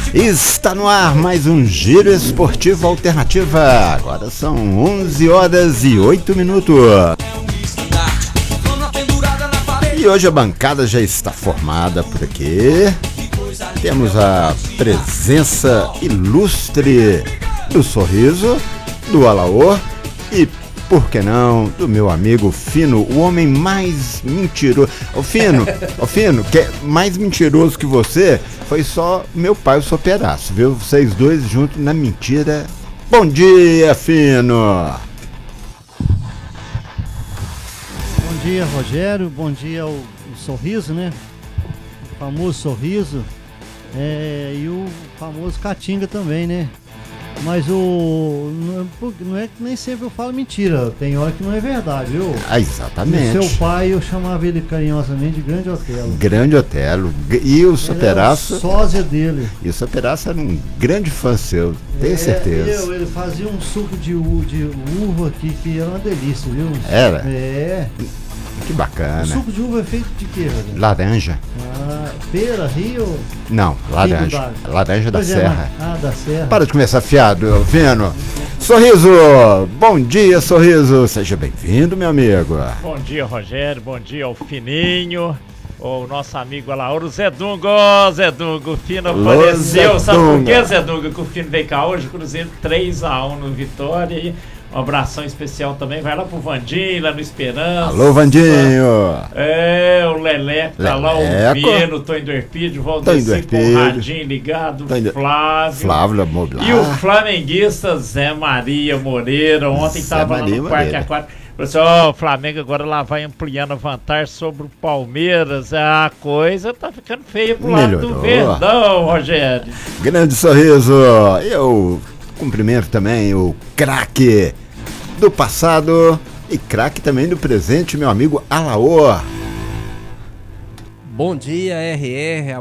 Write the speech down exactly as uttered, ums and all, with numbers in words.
Está no ar mais um Giro Esportivo Alternativa. Agora são onze horas e oito minutos. E hoje a bancada já está formada por aqui. Temos a presença ilustre do Sorriso, do Alaor e, por que não, do meu amigo Fino, o homem mais mentiroso. Ô Fino, ô Fino, que é mais mentiroso que você foi só meu pai, o Soperaço, viu? Vocês dois juntos na mentira. Bom dia, Fino! Bom dia, Rogério, bom dia ao, ao Sorriso, né? O famoso Sorriso, é, e o famoso Catinga também, né? Mas o... não é que nem sempre eu falo mentira, tem hora que não é verdade, viu? Ah, exatamente. O seu pai, eu chamava ele carinhosamente de Grande Otelo. Grande Otelo. E o Soperaço... Ele era o sósia dele. E o Soperaço era um grande fã seu, tenho é, certeza. Eu, ele fazia um suco de, u, de uva aqui que era uma delícia, viu? Era? É. Que bacana. O suco de uva é feito de quê, velho? Laranja. Ah, pera, rio? Não, laranja. Da... Laranja da pois Serra. É, ah, da Serra. Para de começar fiado, Vino. Sorriso, bom dia, Sorriso. Seja bem-vindo, meu amigo. Bom dia, Rogério. Bom dia ao Fininho. O nosso amigo Alaor, o Zé Dunga. Ó, oh, Zé Dunga, o Fino apareceu. Sabe por que, Zé Dunga, que o Fino veio cá hoje? Cruzeiro três a um no Vitória. E um abração especial também. Vai lá pro Vandinho, lá no Esperança. Alô, Vandinho. É, o Lelé que tá lá ouvindo. O Tonho do Erpídio, o Valdeci com o radinho ligado. O Flávio. Flávio Mobilar. E o flamenguista Zé Maria Moreira. Ontem Zé tava Maria lá no Parque Moreira. Aquático. Falou assim, ó, oh, o Flamengo agora lá vai ampliando a vantagem sobre o Palmeiras. A coisa tá ficando feia pro lado Melhorou. do Verdão, Rogério. Grande Sorriso. Eu cumprimento também o craque do passado e craque também do presente, meu amigo Alaor. Bom dia, R R.